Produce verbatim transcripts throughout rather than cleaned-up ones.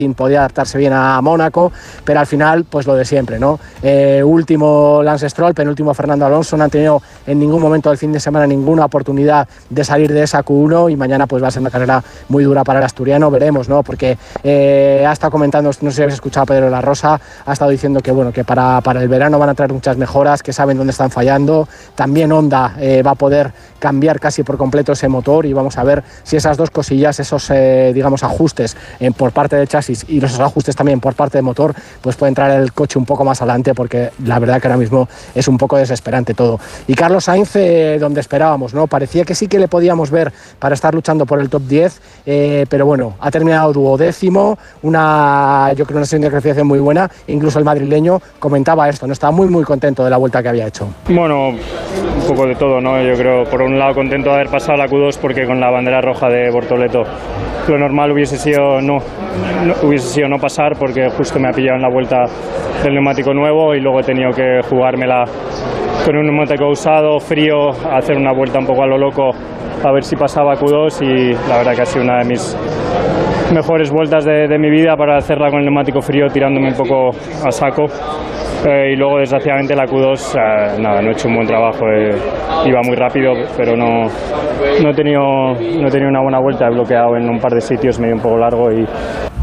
podía adaptarse bien a Mónaco, pero al final, pues lo de siempre, ¿no? Eh, último Lance Stroll, penúltimo Fernando Alonso, no han tenido en ningún momento del fin de semana ninguna oportunidad de salir de esa Q uno y mañana pues va a ser una carrera muy dura para el asturiano, veremos, ¿no? Porque eh, ha estado comentando, no sé si habéis escuchado a Pedro de la Rosa, ha estado diciendo que, bueno, que para, para el verano van a traer muchas mejoras, que saben dónde están fallando, también Honda eh, va a poder cambiar casi por completo ese motor y vamos a ver si esas dos cosillas, esos, eh, digamos, ajustes eh, por parte del chasis y los ajustes también por parte del motor, pues puede entrar el coche un poco más adelante, porque la verdad que ahora mismo es un poco desesperante todo. Y Carlos Sainz, eh, donde esperábamos, ¿no? Parecía que sí que le podíamos ver para estar luchando por el top diez, eh, pero bueno, ha terminado duodécimo, una, yo creo una sesión de clasificación muy buena, incluso el madrileño comentaba esto, no estaba muy muy contento de la vuelta que había hecho. Bueno, un poco de todo, ¿no? Yo creo, por un lado contento de haber pasado la Q dos, porque con la bandera roja de Bortoleto lo normal hubiese sido no, no, hubiese sido no pasar, porque justo me ha pillado en la vuelta del neumático nuevo y luego he tenido que jugármela con un neumático usado, frío, hacer una vuelta un poco a lo loco a ver si pasaba Q dos y la verdad que ha sido una de mis mejores vueltas de, de mi vida para hacerla con el neumático frío, tirándome un poco a saco. Eh, y luego desgraciadamente la Q dos, eh, nada, no he hecho un buen trabajo, eh, iba muy rápido, pero no, no, he tenido, no he tenido una buena vuelta, he bloqueado en un par de sitios, medio un poco largo y...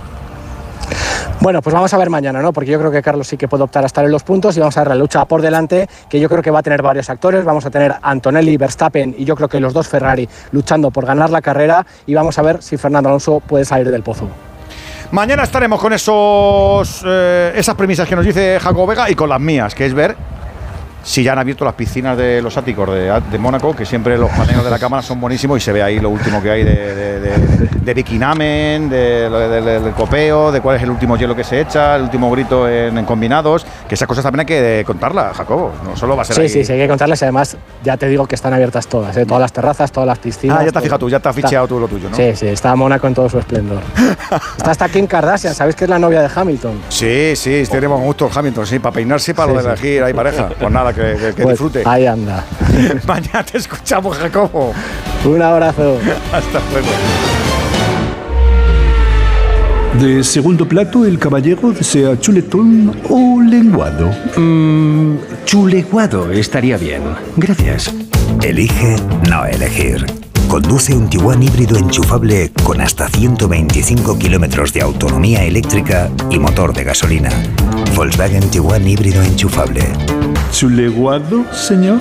Bueno, pues vamos a ver mañana, ¿no? Porque yo creo que Carlos sí que puede optar a estar en los puntos y vamos a ver la lucha por delante, que yo creo que va a tener varios actores. Vamos a tener Antonelli, Verstappen y yo creo que los dos Ferrari luchando por ganar la carrera y vamos a ver si Fernando Alonso puede salir del pozo. Mañana estaremos con esos eh, esas premisas que nos dice Jacobo Vega y con las mías, que es ver si ya han abierto las piscinas de los áticos de, de Mónaco, que siempre los paneos de la cámara son buenísimos y se ve ahí lo último que hay de, de, de, de Bikinamen, de, de, de, de, del copeo, de cuál es el último hielo que se echa, el último grito en, en combinados, que esas cosas también hay que contarlas, Jacobo, no solo va a ser sí, ahí. Sí, sí, hay que contarlas y además ya te digo que están abiertas todas, ¿eh? Todas las terrazas, todas las piscinas. Ah, ya te has fijado tú, ya te has ficheado tú lo tuyo, ¿no? Sí, sí, está Mónaco en todo su esplendor. Está hasta Kim Kardashian, ¿sabéis que es la novia de Hamilton? Sí, sí, tenemos gusto Hamilton, sí, para peinarse y para sí, lo de elegir sí. Ahí pareja. Pues nada, que, que, que pues, disfrute. Ahí anda. Mañana te escuchamos, Jacobo. Un abrazo. Hasta luego. De segundo plato, el caballero desea chuletón o lenguado. Mm, chuleguado estaría bien. Gracias. Elige no elegir. Conduce un Tiguan híbrido enchufable con hasta ciento veinticinco kilómetros de autonomía eléctrica y motor de gasolina. Volkswagen Tiguan híbrido enchufable. ¿Chuleguado, señor?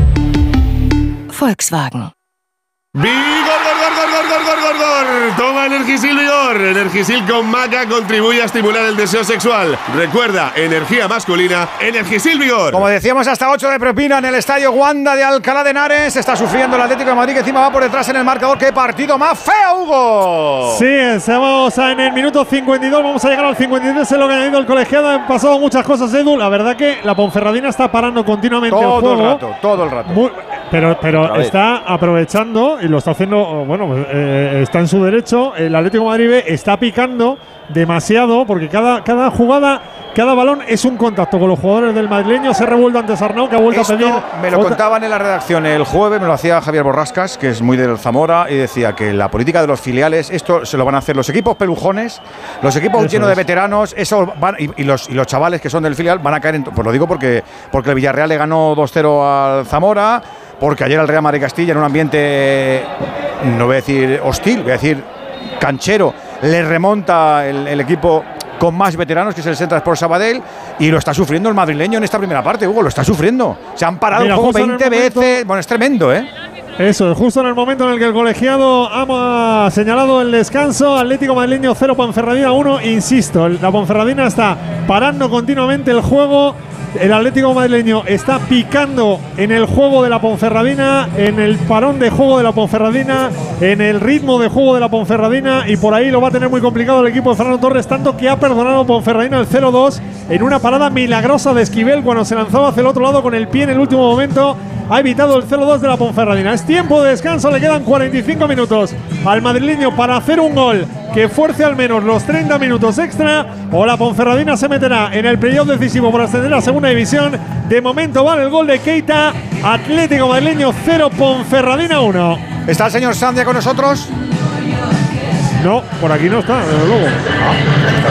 Volkswagen. ¡Vigor, gor, gor, gor, gor, gor, gor, gor! Toma Energisil Vigor. Energisil con maca contribuye a estimular el deseo sexual. Recuerda, energía masculina, Energisil Vigor. Como decíamos, hasta ocho de propina en el estadio Wanda de Alcalá de Henares. Está sufriendo el Atlético de Madrid, que encima va por detrás en el marcador. ¡Qué partido más feo, Hugo! Sí, estamos en el minuto cincuenta y dos. Vamos a llegar al cincuenta y tres. Es lo que ha añadido el colegiado. Han pasado muchas cosas, Edu. La verdad que la Ponferradina está parando continuamente todo el juego. Todo el rato, todo el rato. Muy, pero pero está aprovechando y lo está haciendo, bueno, pues, eh, está en su derecho. El Atlético de Madrid B está picando demasiado porque cada, cada jugada, cada balón es un contacto con los jugadores del madrileño. Se ha revuelto antes Arnau, que ha vuelto Esto a pedir. Me lo otra... contaban en la redacción el jueves, me lo hacía Javier Borrascas, que es muy del Zamora, y decía que la política de los filiales, esto se lo van a hacer los equipos pelujones, los equipos eso llenos es. de veteranos, eso van, y, y, los, y los chavales que son del filial van a caer en. Pues lo digo porque, porque el Villarreal le ganó dos cero al Zamora. Porque ayer el Real Madrid Castilla, en un ambiente, no voy a decir hostil, voy a decir canchero, le remonta el, el equipo con más veteranos, que es el Central Sport Sabadell, y lo está sufriendo el madrileño en esta primera parte, Hugo, lo está sufriendo. Se han parado Mira, el juego veinte veces, bueno, es tremendo, ¿eh? Eso, justo en el momento en el que el colegiado ha señalado el descanso. Atlético madrileño cero, Ponferradina uno. Insisto, la Ponferradina está parando continuamente el juego. El Atlético madrileño está picando en el juego de la Ponferradina, en el parón de juego de la Ponferradina, en el ritmo de juego de la Ponferradina, y por ahí lo va a tener muy complicado el equipo de Fernando Torres, tanto que ha perdonado Ponferradina el cero dos en una parada milagrosa de Esquivel cuando se lanzaba hacia el otro lado con el pie en el último momento. Ha evitado el cero dos de la Ponferradina. Es tiempo de descanso, le quedan cuarenta y cinco minutos al madrileño para hacer un gol que fuerce al menos los treinta minutos extra, o la Ponferradina se meterá en el playoff decisivo por ascender a segunda división. De momento vale el gol de Keita. Atlético madrileño cero, Ponferradina uno. ¿Está el señor Sandia con nosotros? No, por aquí no está, desde luego.